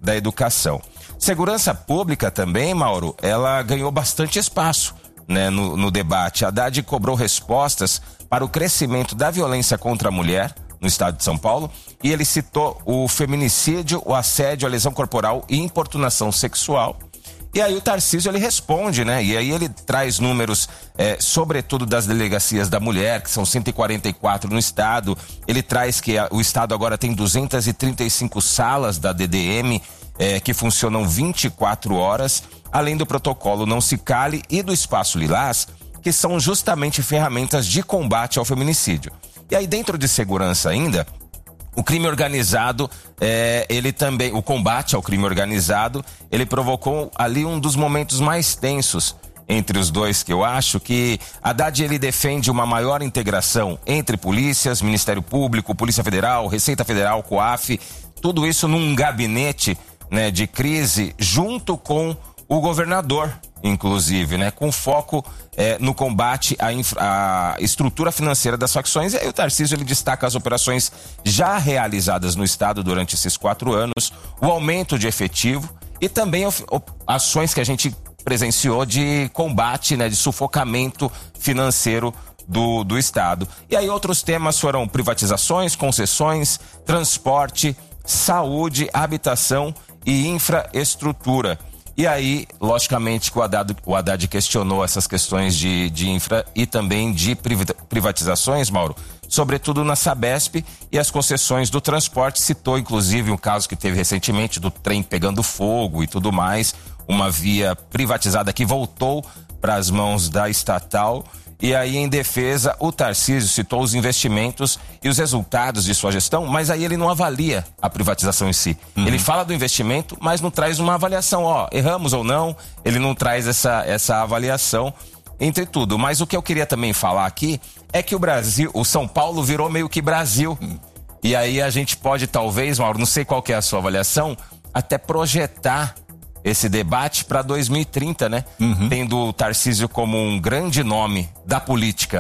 da educação. Segurança pública também, Mauro, ela ganhou bastante espaço, né, no debate. Haddad cobrou respostas para o crescimento da violência contra a mulher no estado de São Paulo, e ele citou o feminicídio, o assédio, a lesão corporal e importunação sexual. E aí o Tarcísio, ele responde, né? E aí ele traz números, sobretudo das delegacias da mulher, que são 144 no estado. Ele traz que o estado agora tem 235 salas da DDM, que funcionam 24 horas, além do protocolo Não Se Cale e do Espaço Lilás, que são justamente ferramentas de combate ao feminicídio. E aí, dentro de segurança ainda, o crime organizado, ele também, o combate ao crime organizado, ele provocou ali um dos momentos mais tensos entre os dois, que eu acho que Haddad, ele defende uma maior integração entre polícias, Ministério Público, Polícia Federal, Receita Federal, COAF, tudo isso num gabinete, né, de crise, junto com o governador, inclusive, né, com foco no combate à estrutura financeira das facções. E aí o Tarcísio, ele destaca as operações já realizadas no estado durante esses 4 anos, o aumento de efetivo e também ações que a gente presenciou de combate, né, de sufocamento financeiro do estado. E aí outros temas foram privatizações, concessões, transporte, saúde, habitação e infraestrutura. E aí, logicamente, que o Haddad questionou essas questões de infra e também de privatizações, Mauro, sobretudo na Sabesp e as concessões do transporte. Citou, inclusive, um caso que teve recentemente do trem pegando fogo e tudo mais, uma via privatizada que voltou para as mãos da estatal. E aí, em defesa, o Tarcísio citou os investimentos e os resultados de sua gestão, mas aí ele não avalia a privatização em si. Ele fala do investimento, mas não traz uma avaliação, erramos ou não, ele não traz essa avaliação entre tudo. Mas o que eu queria também falar aqui é que o São Paulo virou meio que Brasil. E aí a gente pode, talvez, Mauro, não sei qual que é a sua avaliação, até projetar esse debate para 2030, né? Tendo o Tarcísio como um grande nome da política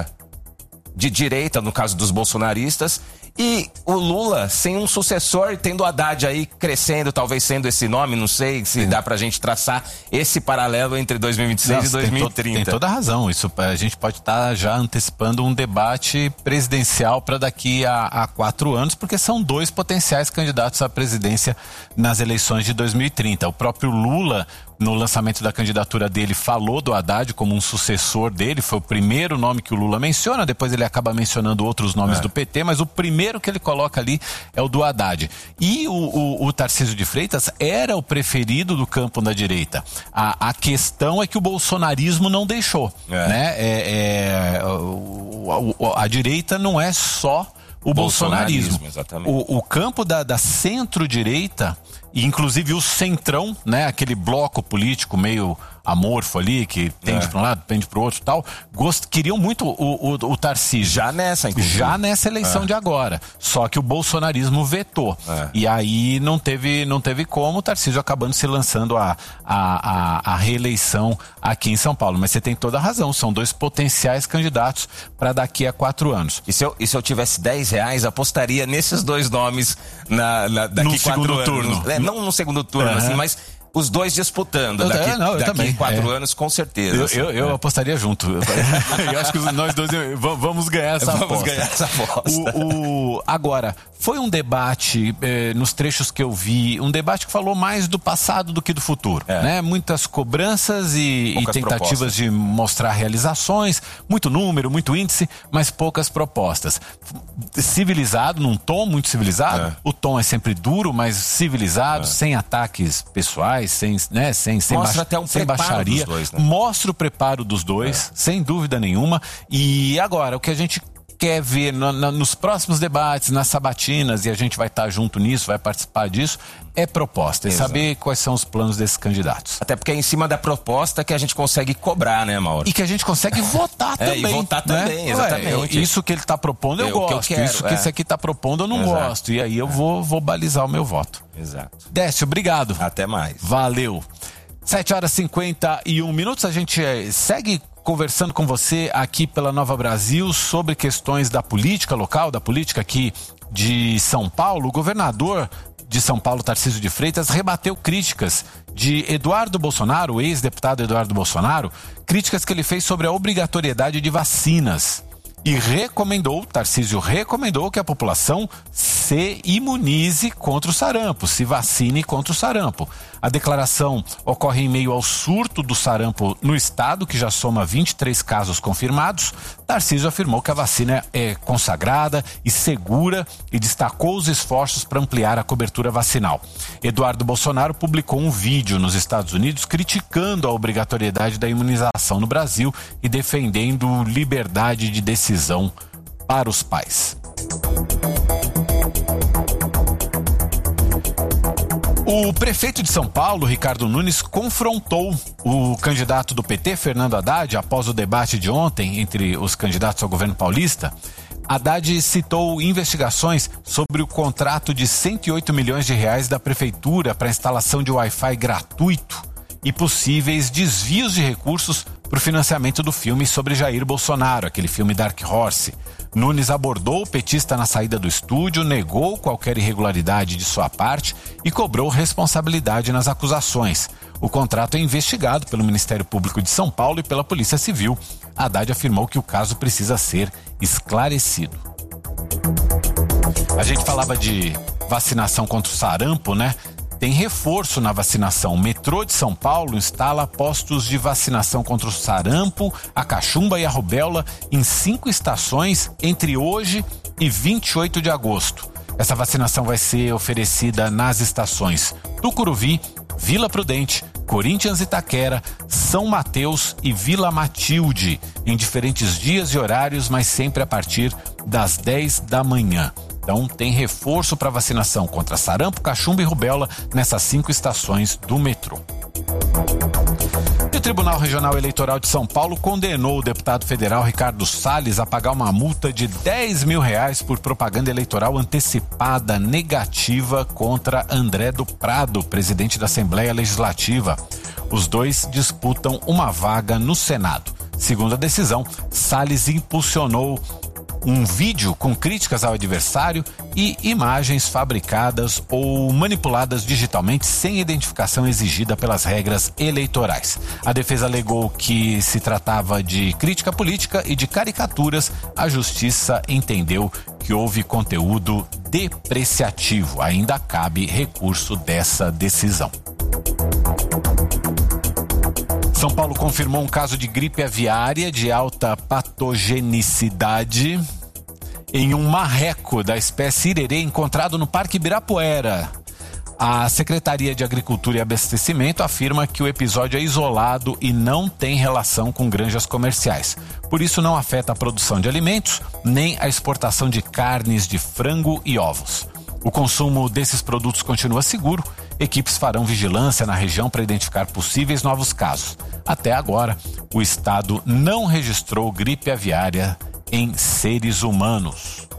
de direita, no caso dos bolsonaristas, e o Lula sem um sucessor, tendo o Haddad aí crescendo, talvez sendo esse nome, não sei se dá pra gente traçar esse paralelo entre 2026 e 2030. Tem toda a razão, isso a gente pode estar já antecipando um debate presidencial para daqui a 4 anos, porque são 2 potenciais candidatos à presidência nas eleições de 2030. O próprio Lula, no lançamento da candidatura dele, falou do Haddad como um sucessor dele, foi o primeiro nome que o Lula menciona, depois ele acaba mencionando outros nomes do PT, mas o primeiro que ele coloca ali é o do Haddad. E o Tarcísio de Freitas era o preferido do campo da direita. A questão é que o bolsonarismo não deixou, né? A direita não é só o bolsonarismo. Exatamente. O campo da centro-direita, e inclusive o centrão, né, aquele bloco político meio amorfo ali, que tende para um lado, tende para o outro e tal, queriam muito o Tarcísio. Já nessa eleição de agora. Só que o bolsonarismo vetou. E aí não teve como, o Tarcísio acabando se lançando a reeleição aqui em São Paulo. Mas você tem toda a razão, são 2 potenciais candidatos para daqui a 4 anos. E se eu tivesse R$10, apostaria nesses 2 nomes daqui 4 anos. Turno. Não no segundo turno, assim, mas os 2 disputando daqui 4 anos, com certeza. Eu apostaria junto. Eu acho que nós 2 vamos ganhar essa aposta. Agora, foi um debate, nos trechos que eu vi, um debate que falou mais do passado do que do futuro. Né? Muitas cobranças e tentativas propostas de mostrar realizações, muito número, muito índice, mas poucas propostas. Civilizado, num tom muito civilizado. O tom é sempre duro, mas civilizado, sem ataques pessoais, sem baixaria. Dois, né? Mostra o preparo dos 2, sem dúvida nenhuma. E agora, o que a gente quer ver nos próximos debates, nas sabatinas, e a gente vai estar junto nisso, vai participar disso, é proposta, é saber quais são os planos desses candidatos. Até porque é em cima da proposta que a gente consegue cobrar, né, Mauro? E que a gente consegue votar também. E votar também, exatamente. Isso que ele está propondo eu gosto, isso que esse aqui está propondo eu não gosto, e aí eu vou balizar o meu voto. Exato. Décio, obrigado. Até mais. Valeu. 7h51, a gente segue conversando com você aqui pela Nova Brasil sobre questões da política local, da política aqui de São Paulo. O governador de São Paulo, Tarcísio de Freitas, rebateu críticas de Eduardo Bolsonaro, o ex-deputado Eduardo Bolsonaro, críticas que ele fez sobre a obrigatoriedade de vacinas. E Tarcísio recomendou que a população se imunize contra o sarampo, se vacine contra o sarampo. A declaração ocorre em meio ao surto do sarampo no estado, que já soma 23 casos confirmados. Tarcísio afirmou que a vacina é consagrada e segura e destacou os esforços para ampliar a cobertura vacinal. Eduardo Bolsonaro publicou um vídeo nos Estados Unidos criticando a obrigatoriedade da imunização no Brasil e defendendo liberdade de decisão para os pais. O prefeito de São Paulo, Ricardo Nunes, confrontou o candidato do PT, Fernando Haddad, após o debate de ontem entre os candidatos ao governo paulista. Haddad citou investigações sobre o contrato de 108 milhões de reais da prefeitura para a instalação de Wi-Fi gratuito e possíveis desvios de recursos para o financiamento do filme sobre Jair Bolsonaro, aquele filme Dark Horse. Nunes abordou o petista na saída do estúdio, negou qualquer irregularidade de sua parte e cobrou responsabilidade nas acusações. O contrato é investigado pelo Ministério Público de São Paulo e pela Polícia Civil. Haddad afirmou que o caso precisa ser esclarecido. A gente falava de vacinação contra o sarampo, né? Tem reforço na vacinação. O metrô de São Paulo instala postos de vacinação contra o sarampo, a cachumba e a rubéola em 5 estações entre hoje e 28 de agosto. Essa vacinação vai ser oferecida nas estações Tucuruvi, Vila Prudente, Corinthians Itaquera, São Mateus e Vila Matilde, em diferentes dias e horários, mas sempre a partir das 10 da manhã. Então, tem reforço para vacinação contra sarampo, cachumba e rubéola nessas 5 estações do metrô. E o Tribunal Regional Eleitoral de São Paulo condenou o deputado federal Ricardo Salles a pagar uma multa de R$10 mil por propaganda eleitoral antecipada negativa contra André do Prado, presidente da Assembleia Legislativa. Os dois disputam uma vaga no Senado. Segundo a decisão, Salles impulsionou um vídeo com críticas ao adversário e imagens fabricadas ou manipuladas digitalmente sem identificação exigida pelas regras eleitorais. A defesa alegou que se tratava de crítica política e de caricaturas. A justiça entendeu que houve conteúdo depreciativo. Ainda cabe recurso dessa decisão. São Paulo confirmou um caso de gripe aviária de alta patogenicidade em um marreco da espécie irerê encontrado no Parque Ibirapuera. A Secretaria de Agricultura e Abastecimento afirma que o episódio é isolado e não tem relação com granjas comerciais. Por isso não afeta a produção de alimentos, nem a exportação de carnes de frango e ovos. O consumo desses produtos continua seguro. Equipes farão vigilância na região para identificar possíveis novos casos. Até agora, o estado não registrou gripe aviária em seres humanos.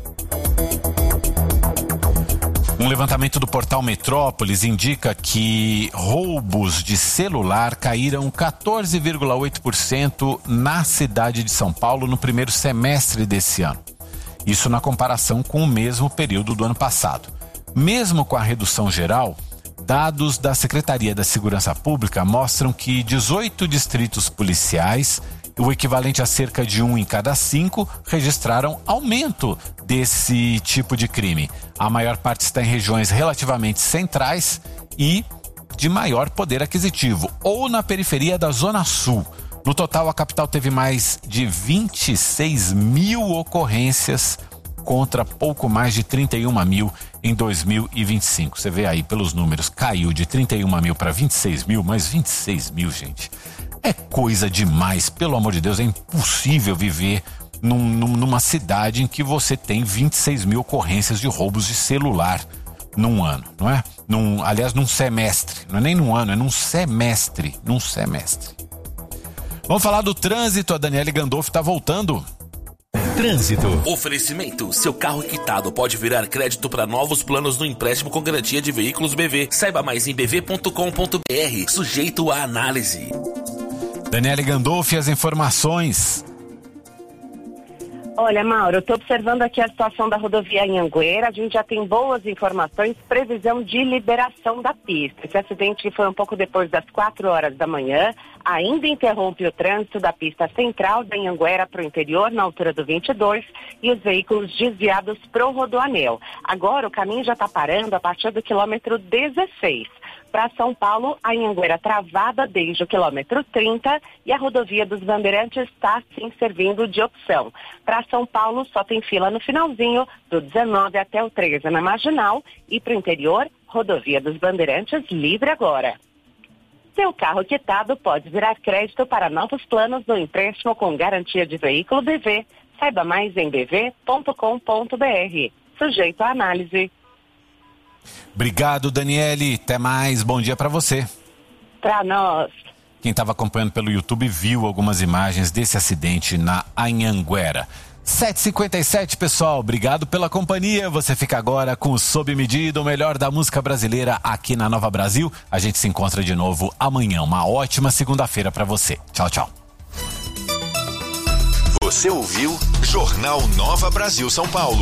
Um levantamento do portal Metrópolis indica que roubos de celular caíram 14,8% na cidade de São Paulo no primeiro semestre desse ano. Isso na comparação com o mesmo período do ano passado. Mesmo com a redução geral, dados da Secretaria da Segurança Pública mostram que 18 distritos policiais, o equivalente a cerca de 1 em cada 5, registraram aumento desse tipo de crime. A maior parte está em regiões relativamente centrais e de maior poder aquisitivo, ou na periferia da Zona Sul. No total, a capital teve mais de 26 mil ocorrências contra pouco mais de 31 mil em 2025. Você vê aí pelos números, caiu de 31 mil para 26 mil, mas 26 mil, gente, é coisa demais. Pelo amor de Deus, é impossível viver numa cidade em que você tem 26 mil ocorrências de roubos de celular num ano, não é? Aliás, num semestre. Não é nem num ano, é num semestre. Vamos falar do trânsito. A Daniele Gandolfi está voltando. Trânsito. Oferecimento. Seu carro quitado pode virar crédito para novos planos no empréstimo com garantia de veículos BV. Saiba mais em bv.com.br. Sujeito à análise. Daniele Gandolfi, as informações. Olha, Mauro, eu estou observando aqui a situação da rodovia Anhanguera. A gente já tem boas informações, previsão de liberação da pista. Esse acidente foi um pouco depois das 4 horas da manhã. Ainda interrompe o trânsito da pista central da Anhanguera para o interior, na altura do 22, e os veículos desviados para o Rodoanel. Agora o caminho já está parando a partir do quilômetro 16. Para São Paulo, a Anhanguera travada desde o quilômetro 30 e a rodovia dos Bandeirantes está sim servindo de opção. Para São Paulo, só tem fila no finalzinho, do 19 até o 13 na Marginal, e para o interior, rodovia dos Bandeirantes livre agora. Seu carro quitado pode virar crédito para novos planos no empréstimo com garantia de veículo BV. Saiba mais em bv.com.br. Sujeito à análise. Obrigado, Daniele. Até mais. Bom dia para você. Para nós. Quem estava acompanhando pelo YouTube viu algumas imagens desse acidente na Anhanguera. 7h57, pessoal. Obrigado pela companhia. Você fica agora com o Sob Medida, o melhor da música brasileira aqui na Nova Brasil. A gente se encontra de novo amanhã. Uma ótima segunda-feira para você. Tchau, tchau. Você ouviu Jornal Nova Brasil São Paulo.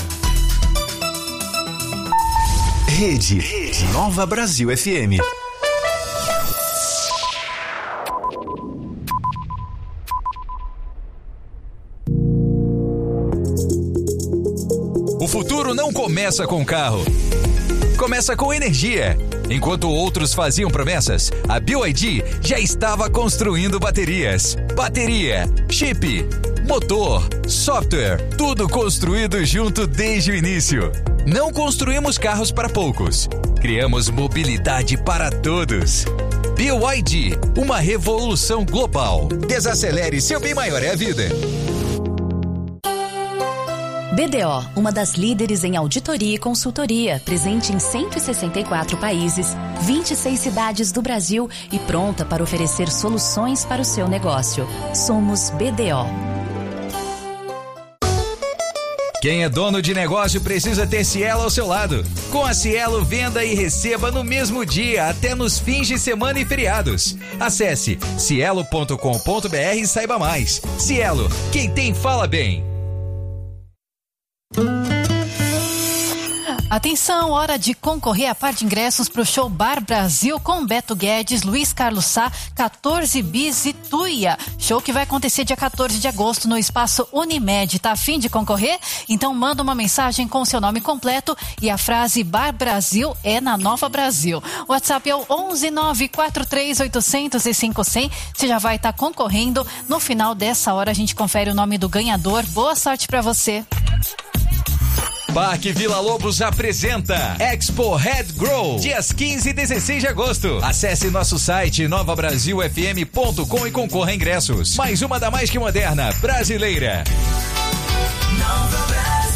Rede Nova Brasil FM. O futuro não começa com carro. Começa com energia. Enquanto outros faziam promessas, a BYD já estava construindo baterias. Bateria, chip, motor, software, tudo construído junto desde o início. Não construímos carros para poucos. Criamos mobilidade para todos. BYD, uma revolução global. Desacelere, seu bem maior é a vida. BDO, uma das líderes em auditoria e consultoria, presente em 164 países, 26 cidades do Brasil e pronta para oferecer soluções para o seu negócio. Somos BDO. Quem é dono de negócio precisa ter Cielo ao seu lado. Com a Cielo, venda e receba no mesmo dia, até nos fins de semana e feriados. Acesse cielo.com.br e saiba mais. Cielo, quem tem fala bem. Atenção, hora de concorrer a par de ingressos para o show Bar Brasil com Beto Guedes, Luiz Carlos Sá, 14 Bis e Tuia. Show que vai acontecer dia 14 de agosto no Espaço Unimed. Tá a fim de concorrer? Então manda uma mensagem com seu nome completo e a frase Bar Brasil é na Nova Brasil. O WhatsApp é o 11943800500. Você já vai estar concorrendo. No final dessa hora a gente confere o nome do ganhador. Boa sorte para você. Parque Vila Lobos apresenta Expo Head Grow, dias 15 e 16 de agosto. Acesse nosso site novabrasilfm.com e concorra a ingressos. Mais uma da mais que moderna brasileira. Nova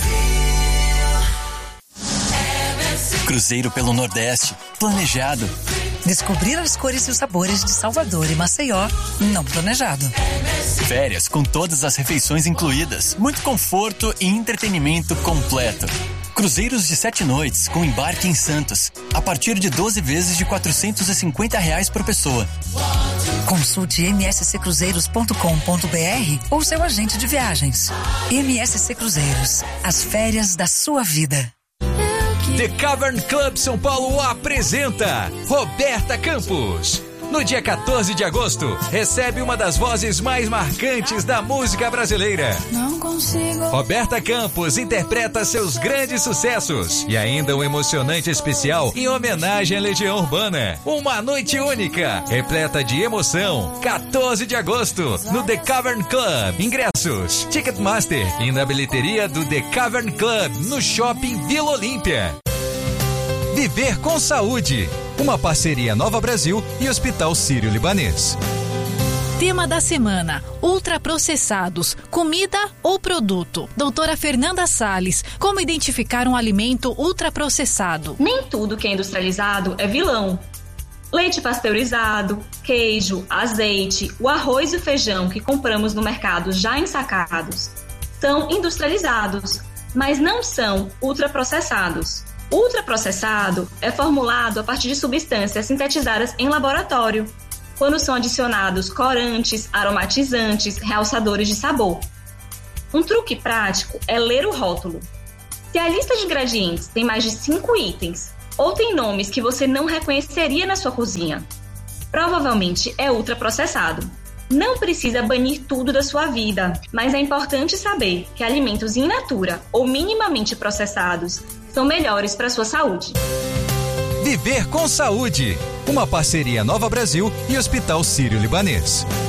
Brasil. Cruzeiro pelo Nordeste, planejado. Descobrir as cores e os sabores de Salvador e Maceió, não planejado. Férias com todas as refeições incluídas, muito conforto e entretenimento completo. Cruzeiros de 7 noites com embarque em Santos, a partir de 12 vezes de R$450 por pessoa. Consulte msccruzeiros.com.br ou seu agente de viagens. MSC Cruzeiros, as férias da sua vida. The Cavern Club São Paulo apresenta Roberta Campos. No dia 14 de agosto, recebe uma das vozes mais marcantes da música brasileira. Não consigo. Roberta Campos interpreta seus grandes sucessos e ainda um emocionante especial em homenagem à Legião Urbana. Uma noite única, repleta de emoção. 14 de agosto, no The Cavern Club. Ingressos, Ticketmaster e na bilheteria do The Cavern Club, no Shopping Vila Olímpia. Viver com Saúde, uma parceria Nova Brasil e Hospital Sírio-Libanês. Tema da semana: ultraprocessados, comida ou produto? Doutora Fernanda Salles, como identificar um alimento ultraprocessado? Nem tudo que é industrializado é vilão. Leite pasteurizado, queijo, azeite, o arroz e o feijão que compramos no mercado já ensacados são industrializados, mas não são ultraprocessados. Ultraprocessado é formulado a partir de substâncias sintetizadas em laboratório, quando são adicionados corantes, aromatizantes, realçadores de sabor. Um truque prático é ler o rótulo. Se a lista de ingredientes tem mais de 5 itens ou tem nomes que você não reconheceria na sua cozinha, provavelmente é ultraprocessado. Não precisa banir tudo da sua vida, mas é importante saber que alimentos in natura ou minimamente processados são melhores para a sua saúde. Viver com Saúde, uma parceria Nova Brasil e Hospital Sírio-Libanês.